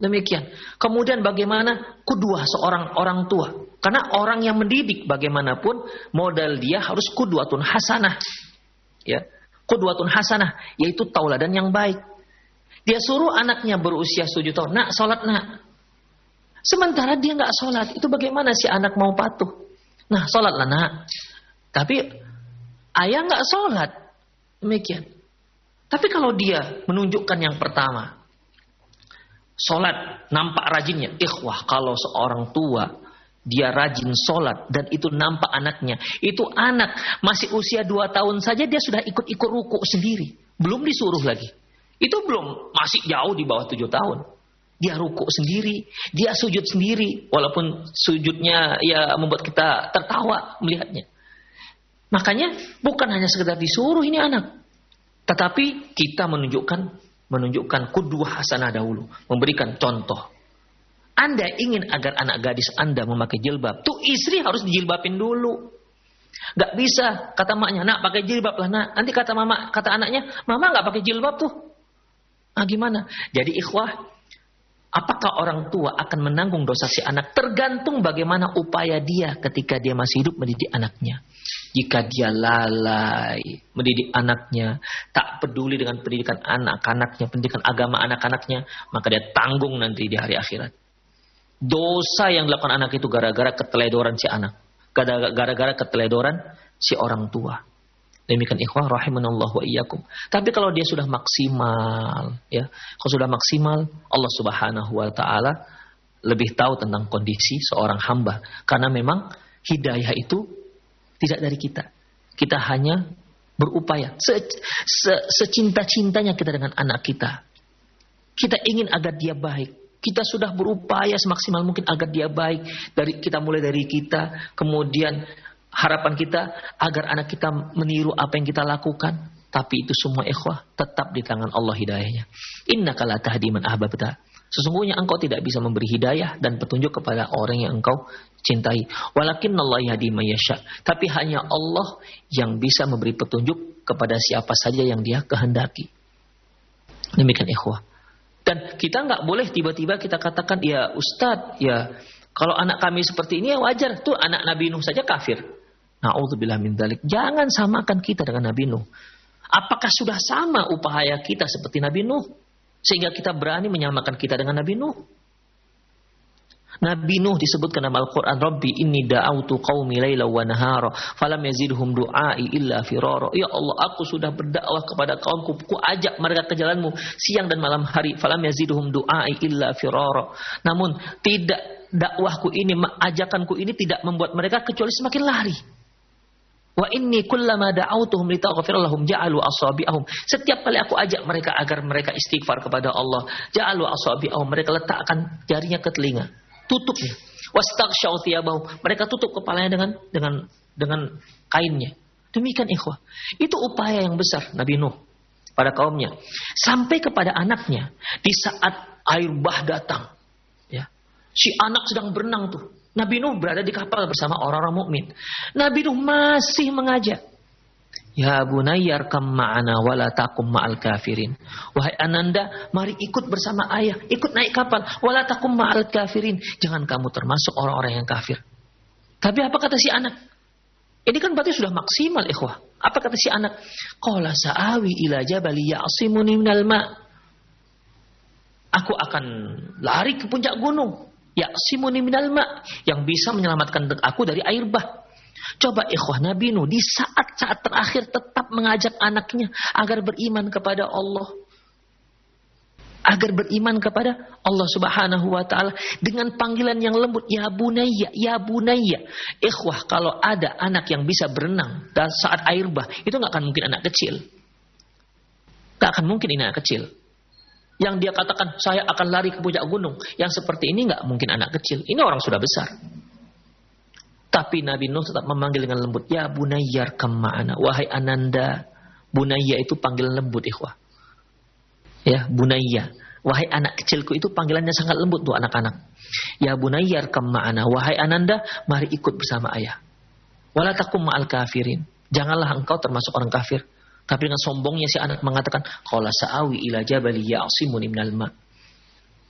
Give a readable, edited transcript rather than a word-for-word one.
Demikian. Kemudian bagaimana kudwah seorang orang tua? Karena orang yang mendidik bagaimanapun modal dia harus kudwatun hasanah. Ya, kudwatun hasanah yaitu tauladan yang baik. Dia suruh anaknya berusia 7 tahun, nak sholat nak. Sementara dia nggak sholat, itu bagaimana si anak mau patuh? Nah sholatlah nak. Tapi ayah nggak sholat, demikian. Tapi kalau dia menunjukkan yang pertama, sholat, nampak rajinnya. Ikhwah, kalau seorang tua, dia rajin sholat, dan itu nampak anaknya. Itu anak, masih usia 2 tahun saja, dia sudah ikut-ikut ruku sendiri. Belum disuruh lagi. Itu belum, masih jauh di bawah 7 tahun. Dia ruku sendiri, dia sujud sendiri. Walaupun sujudnya ya membuat kita tertawa melihatnya. Makanya, bukan hanya sekedar disuruh ini anak. Tetapi kita menunjukkan kudwah hasanah dahulu, memberikan contoh. Anda ingin agar anak gadis Anda memakai jilbab, tuh istri harus dijilbabin dulu. Gak bisa kata maknya, nak pakai jilbab lah nak. Nanti kata anaknya, mama gak pakai jilbab tuh. Nah gimana? Jadi ikhwah, apakah orang tua akan menanggung dosa si anak? Tergantung bagaimana upaya dia ketika dia masih hidup mendidik anaknya. Jika dia lalai mendidik anaknya, tak peduli dengan pendidikan anak-anaknya, pendidikan agama anak-anaknya, maka dia tanggung nanti di hari akhirat. Dosa yang dilakukan anak itu gara-gara keteledoran si anak. Gara-gara keteledoran si orang tua. Demikian ikhwah rahimanallahu wa iyyakum. Tapi kalau dia sudah maksimal, ya, kalau sudah maksimal, Allah Subhanahu wa taala lebih tahu tentang kondisi seorang hamba. Karena memang hidayah itu tidak dari kita. Kita hanya berupaya secinta-cintanya kita dengan anak kita. Kita ingin agar dia baik. Kita sudah berupaya semaksimal mungkin agar dia baik. Mulai dari kita, kemudian harapan kita agar anak kita meniru apa yang kita lakukan. Tapi itu semua ikhwah tetap di tangan Allah hidayahnya. Innaka la tahdi man ahbabta. Sesungguhnya engkau tidak bisa memberi hidayah dan petunjuk kepada orang yang engkau cintai. Walakinnallaha yahdi man yasha. Tapi hanya Allah yang bisa memberi petunjuk kepada siapa saja yang Dia kehendaki. Demikian ikhwah. Dan kita nggak boleh tiba-tiba kita katakan, ya Ustadz, ya kalau anak kami seperti ini ya wajar. Tuh anak Nabi Nuh saja kafir. Na'udzubillah min dzalik. Jangan samakan kita dengan Nabi Nuh. Apakah sudah sama upaya kita seperti Nabi Nuh? Sehingga kita berani menyamakan kita dengan Nabi Nuh. Nabi Nuh disebutkan dalam Al-Quran, Rabbi inni da'autu qawmi layla wa nahara, falam yazidhum du'ai illa firara. Ya Allah, aku sudah berdakwah kepada kaumku, ku ajak mereka ke jalanmu siang dan malam hari, falam yazidhum du'ai illa firara. Namun tidak, dakwahku ini, ajakanku ini tidak membuat mereka kecuali semakin lari. Wa inni kullama da'autuhum litaghfir lahum ja'alu asabi'ahum. Setiap kali aku ajak mereka agar mereka istighfar kepada Allah, ja'alu asabi'ahum, mereka letakkan jarinya ke telinga, tutupnya. Wastaghshaw thiyabahum, mereka tutup kepalanya dengan kainnya. Demikian ikhwah. Itu upaya yang besar Nabi Nuh pada kaumnya. Sampai kepada anaknya di saat air bah datang. Ya. Si anak sedang berenang tuh. Nabi Nuh berada di kapal bersama orang-orang mukmin. Nabi Nuh masih mengajak. Ya bunayyar kam ma'ana wala takum ma'al kafirin. Wahai ananda, mari ikut bersama ayah, ikut naik kapal. Wala takum ma'al kafirin. Jangan kamu termasuk orang-orang yang kafir. Tapi apa kata si anak? Ini kan berarti sudah maksimal ikhwah. Apa kata si anak? Qala sa'awi ila jabali ya'simuni minal ma'. Aku akan lari ke puncak gunung. Ya'simuni minal ma', yang bisa menyelamatkan aku dari air bah. Coba ikhwah, Nabi Nuh di saat-saat terakhir tetap mengajak anaknya agar beriman kepada Allah. Agar beriman kepada Allah Subhanahu wa ta'ala dengan panggilan yang lembut, ya bunayya, ya bunayya. Ikhwah, kalau ada anak yang bisa berenang saat air bah, itu gak akan mungkin anak kecil. Gak akan mungkin ini anak kecil. Yang dia katakan, saya akan lari ke puncak gunung. Yang seperti ini gak mungkin anak kecil. Ini orang sudah besar. Tapi Nabi Nuh tetap memanggil dengan lembut. Ya bunayyar kam ma'ana. Wahai ananda. Bunayya itu panggilan lembut ikhwah. Ya bunayya. Wahai anak kecilku, itu panggilannya sangat lembut tuh anak-anak. Ya bunayyar kam ma'ana. Wahai ananda, mari ikut bersama ayah. Wala takum ma'al kafirin. Janganlah engkau termasuk orang kafir. Tapi dengan sombongnya si anak mengatakan, qala sa'awi ila jabali ya'simuni minal ma'.